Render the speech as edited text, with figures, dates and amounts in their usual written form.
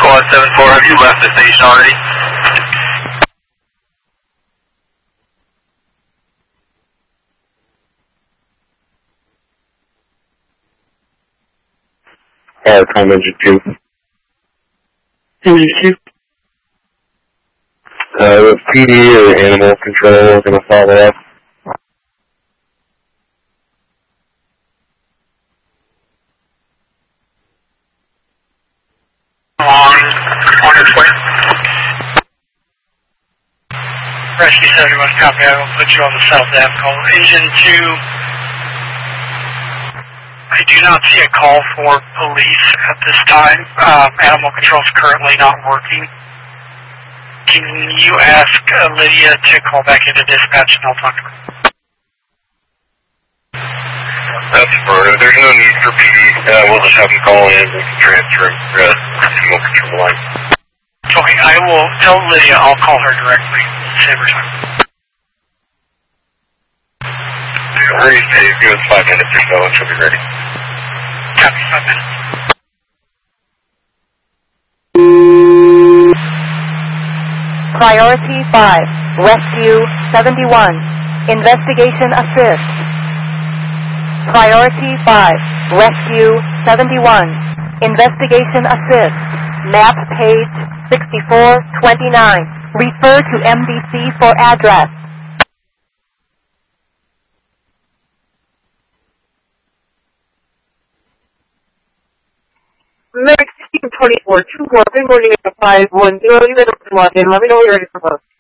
174, have you left the station already? Com engine 2. Engine 2. PD or animal control are going to follow up. On its way. Rescue 71, copy. I will put you on the South Ave call. Engine 2, I do not see a call for police at this time. Animal control is currently not working. Can you ask Lydia to call back into dispatch and I'll talk to her? That's further. There's no need for PD. We'll just have them call in and transfer animal control line. Okay, I will tell Lydia I'll call her directly. Save her time. Hurry, Dave. Give us 5 minutes or so and she'll be ready. Copy, 5 minutes. Priority 5, Rescue 71, Investigation Assist. Priority 5, Rescue 71, Investigation Assist. Map page 6429. Refer to MDC for address. Medic 1624, 24, good morning at 510, you let me know when you're ready for both.